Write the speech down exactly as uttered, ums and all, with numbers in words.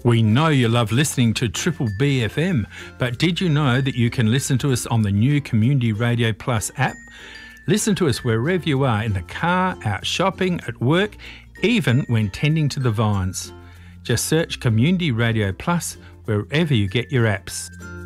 We know you love listening to Triple B F M, but did you know that you can listen to us on the new Community Radio Plus app? Listen to us wherever you are, in the car, out shopping, at work, even when tending to the vines. Just search Community Radio Plus wherever you get your apps.